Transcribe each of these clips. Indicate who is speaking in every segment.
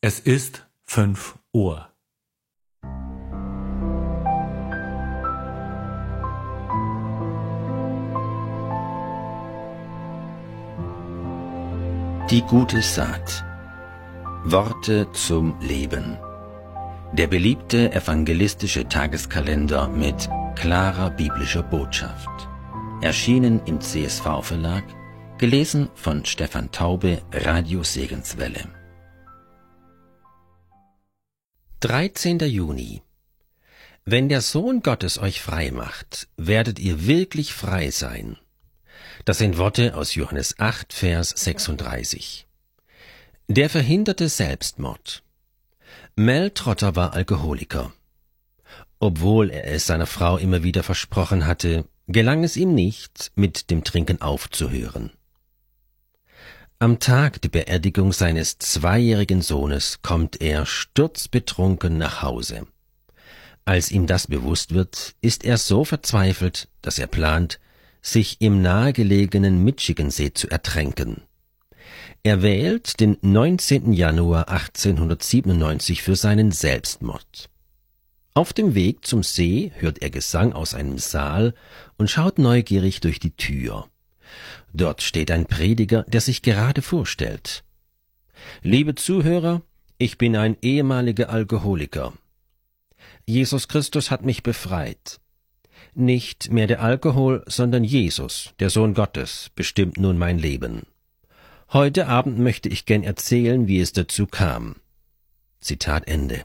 Speaker 1: Es ist 5 Uhr.
Speaker 2: Die gute Saat. Worte zum Leben. Der beliebte evangelistische Tageskalender mit klarer biblischer Botschaft. Erschienen im CSV-Verlag, gelesen von Stefan Taube, Radio Segenswelle. 13. Juni. Wenn der Sohn Gottes euch frei macht, werdet ihr wirklich frei sein. Das sind Worte aus Johannes 8, Vers 36. Der verhinderte Selbstmord. Mel Trotter war Alkoholiker. Obwohl er es seiner Frau immer wieder versprochen hatte, gelang es ihm nicht, mit dem Trinken aufzuhören. Am Tag der Beerdigung seines 2-jährigen Sohnes kommt er sturzbetrunken nach Hause. Als ihm das bewusst wird, ist er so verzweifelt, dass er plant, sich im nahegelegenen Michigansee zu ertränken. Er wählt den 19. Januar 1897 für seinen Selbstmord. Auf dem Weg zum See hört er Gesang aus einem Saal und schaut neugierig durch die Tür. Dort steht ein Prediger, der sich gerade vorstellt. Liebe Zuhörer, ich bin ein ehemaliger Alkoholiker. Jesus Christus hat mich befreit. Nicht mehr der Alkohol, sondern Jesus, der Sohn Gottes, bestimmt nun mein Leben. Heute Abend möchte ich gern erzählen, wie es dazu kam. Zitat Ende.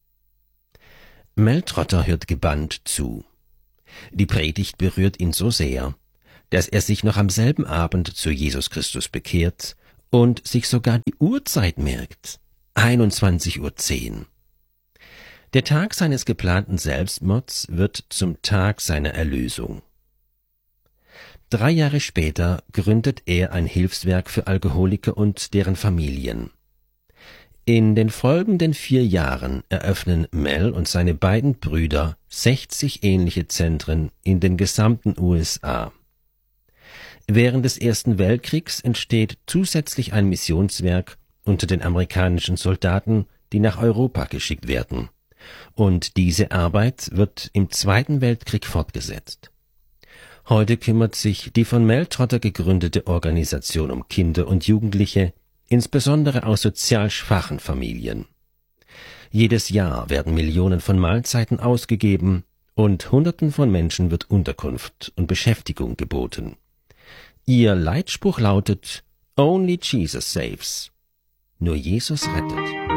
Speaker 2: Mel Trotter hört gebannt zu. Die Predigt berührt ihn so sehr, dass er sich noch am selben Abend zu Jesus Christus bekehrt und sich sogar die Uhrzeit merkt. 21:10 Uhr. Der Tag seines geplanten Selbstmords wird zum Tag seiner Erlösung. 3 Jahre später gründet er ein Hilfswerk für Alkoholiker und deren Familien. In den folgenden 4 Jahren eröffnen Mel und seine beiden Brüder 60 ähnliche Zentren in den gesamten USA. Während des Ersten Weltkriegs entsteht zusätzlich ein Missionswerk unter den amerikanischen Soldaten, die nach Europa geschickt werden. Und diese Arbeit wird im Zweiten Weltkrieg fortgesetzt. Heute kümmert sich die von Mel Trotter gegründete Organisation um Kinder und Jugendliche, insbesondere aus sozial schwachen Familien. Jedes Jahr werden Millionen von Mahlzeiten ausgegeben und Hunderten von Menschen wird Unterkunft und Beschäftigung geboten. Ihr Leitspruch lautet: Only Jesus saves. Nur Jesus rettet.